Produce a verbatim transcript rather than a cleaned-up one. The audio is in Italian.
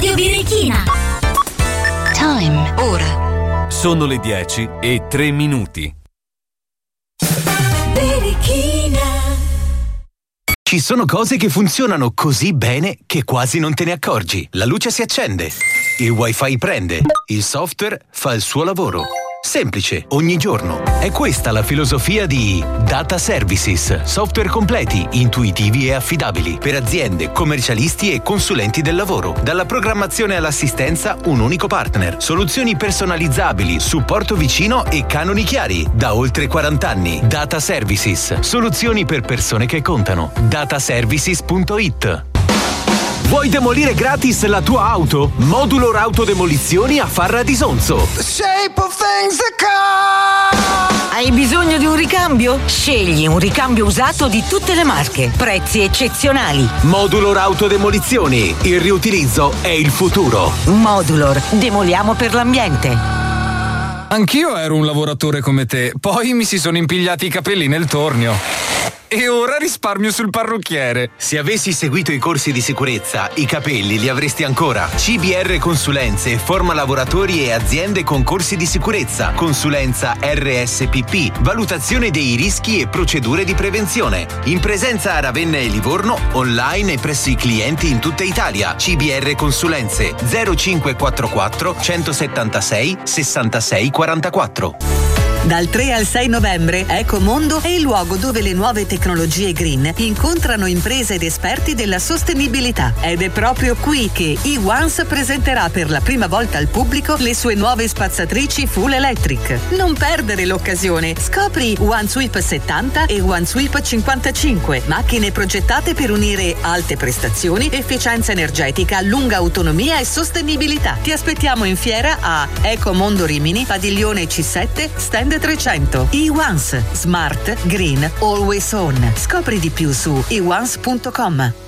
Radio Birichina. Time. Ora. Sono le dieci e tre minuti. Birichina. Ci sono cose che funzionano così bene che quasi non te ne accorgi. La luce si accende, il wifi prende, il software fa il suo lavoro. Semplice, ogni giorno. È questa la filosofia di Data Services. Software completi, intuitivi e affidabili per aziende, commercialisti e consulenti del lavoro. Dalla programmazione all'assistenza, un unico partner. Soluzioni personalizzabili, supporto vicino e canoni chiari. Da oltre quaranta anni. Data Services. Soluzioni per persone che contano. dataservices punto it. Vuoi demolire gratis la tua auto? Modulor Autodemolizioni a Farra di Sonzo. Hai bisogno di un ricambio? Scegli un ricambio usato di tutte le marche. Prezzi eccezionali. Modulor Autodemolizioni. Il riutilizzo è il futuro. Modulor. Demoliamo per l'ambiente. Anch'io ero un lavoratore come te, poi mi si sono impigliati i capelli nel tornio. E ora risparmio sul parrucchiere. Se avessi seguito i corsi di sicurezza, i capelli li avresti ancora. C B R Consulenze forma lavoratori e aziende con corsi di sicurezza, consulenza R S P P, valutazione dei rischi e procedure di prevenzione. In presenza a Ravenna e Livorno, online e presso i clienti in tutta Italia. C B R Consulenze zero cinque quattro quattro centosettantasei sessantasei quarantaquattro. Dal tre al sei novembre, Ecomondo è il luogo dove le nuove tecnologie green incontrano imprese ed esperti della sostenibilità. Ed è proprio qui che eONCE presenterà per la prima volta al pubblico le sue nuove spazzatrici full electric. Non perdere l'occasione. Scopri OneSweep settanta e OneSweep cinquantacinque, macchine progettate per unire alte prestazioni, efficienza energetica, lunga autonomia e sostenibilità. Ti aspettiamo in fiera a Ecomondo Rimini, Padiglione C sette, stand trecento. eONCE. Smart, green, always on. Scopri di più su e once punto com.